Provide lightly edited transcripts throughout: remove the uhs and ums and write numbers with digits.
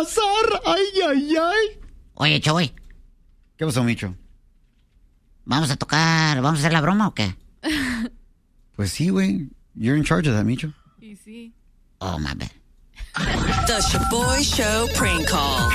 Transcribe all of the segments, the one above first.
pasar. Ay. Oye, Choy. ¿Qué pasó, Micho? ¿Vamos a hacer la broma o qué? Pues sí, güey. You're in charge of that, Micho. Y sí. Oh, my bad. The Shaboy Show prank call.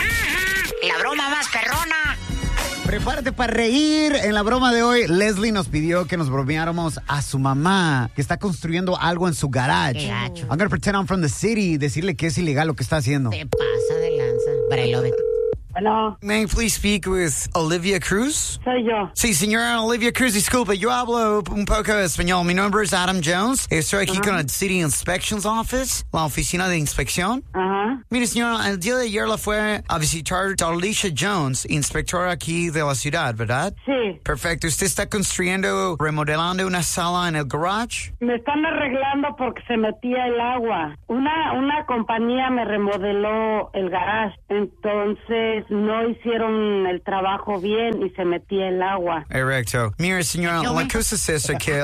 La broma más perrona. Prepárate para reír. En la broma de hoy, Leslie nos pidió que nos bromeáramos a su mamá, que está construyendo algo en su garage. Qué gacho. I'm gonna pretend I'm from the city y decirle que es ilegal lo que está haciendo. Te pasa de lanza. But I love it. Bueno, May I please speak with Olivia Cruz? soy yo. Sí, señora Olivia Cruz, disculpe, yo hablo un poco español. Mi nombre es Adam Jones. Estoy aquí con el City Inspections Office, la oficina de inspección. Ajá. Mire, señora, el día de ayer la fue a visitar Darlisha Jones, inspectora aquí de la ciudad, ¿verdad? Sí. Perfecto. ¿Usted está construyendo, remodelando una sala en el garage? Me están arreglando porque se metía el agua. Una compañía me remodeló el garage, entonces no hicieron el trabajo bien y se metía el agua. Correcto. Mire, señora, la cosa es esa, que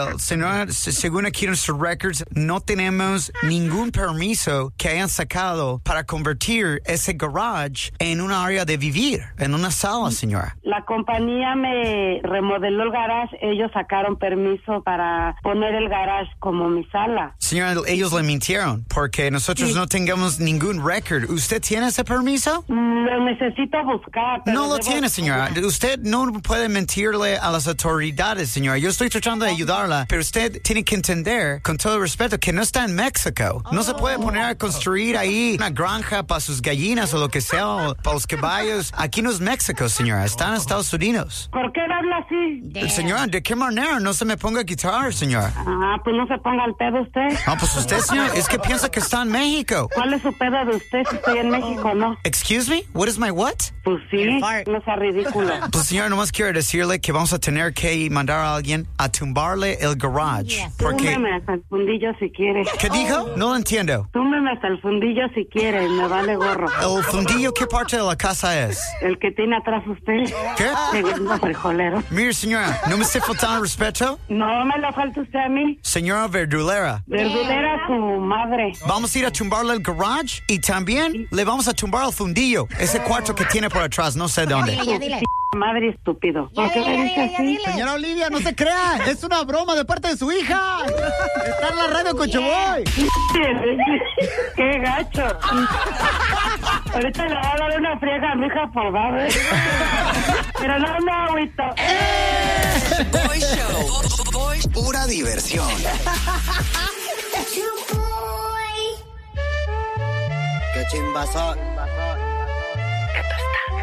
según aquí nuestros records, no tenemos ningún permiso que hayan sacado para convertir ese garage en un área de vivir, en una sala, señora. La compañía me remodeló el garage, ellos sacaron permiso para poner el garage como mi sala. Señora, ellos le mintieron porque nosotros no tengamos ningún record. ¿Usted tiene ese permiso? Lo necesito buscar. Pero No lo debo- tiene, señora. Usted no puede mentirle a las autoridades, señora. Yo estoy tratando de ayudarla, pero usted tiene que entender, con todo respeto, que no está en México. No se puede poner a construir ahí una granja para sus gallinas o lo que sea, o para los caballos. Aquí no es México, señora. Está en Estados Unidos. ¿Por qué habla así? Señora, ¿de qué manera? No se me ponga a quitar, señora. Ah, pues no se ponga el pedo usted. Ah, pues usted, señora, es que piensa que está en México. ¿Cuál es su pedo de usted si estoy en México, no? Excuse me? What is my what? Pues sí, no sea ridículo. Pues señora, nomás quiero decirle que vamos a tener que mandar a alguien a tumbarle el garage. Porque... Túmbeme hasta el fundillo si quieres. ¿Qué dijo? No lo entiendo. Túmbeme hasta el fundillo si quieres, me vale gorro. ¿El fundillo qué parte de la casa es? El que tiene atrás usted. ¿Qué? Segundo frijolero. Mire, señora, ¿no me esté faltando respeto? No me lo falta usted a mí. Señora verdulera, Verdulera su madre. vamos a ir a tumbarle el garage y también le vamos a tumbar el fundillo. Ese cuarto que tiene por atrás, no sé dónde. Dile. Madre estúpido. ¿Por qué me dice así? Señora Olivia, no se crea. Es una broma de parte de su hija. Está en la radio con Choboy. ¡Qué gacho! Ahorita le voy a dar una friega a mi hija por ver. Pero no me agüito. Shaboy Show. Pura diversión. ¡Qué chimbazón!